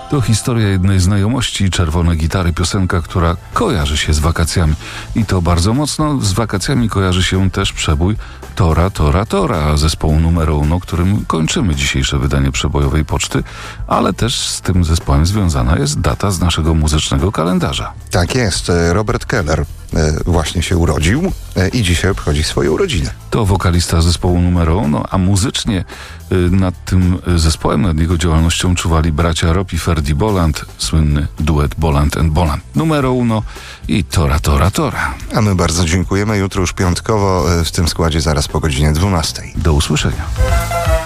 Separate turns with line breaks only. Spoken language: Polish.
To historia jednej znajomości, czerwone gitary, piosenka, która kojarzy się z wakacjami. I to bardzo mocno. Z wakacjami kojarzy się też przebój Tora, Tora, Tora zespołu Numero Uno, którym kończymy dzisiejsze wydanie przebojowej poczty, ale też z tym zespołem związana jest data z naszego muzycznego kalendarza.
Tak jest. Robert Keller właśnie się urodził i dzisiaj obchodzi swoje urodziny.
To wokalista zespołu Numero Uno, a muzycznie nad tym zespołem, nad jego działalnością czuwali bracia Rob i Ferdy Bolland, słynny duet Bolland and Bolland. Numero Uno i Tora, Tora, Tora.
A my bardzo dziękujemy. Jutro już piątkowo w tym składzie zaraz po godzinie 12.
Do usłyszenia.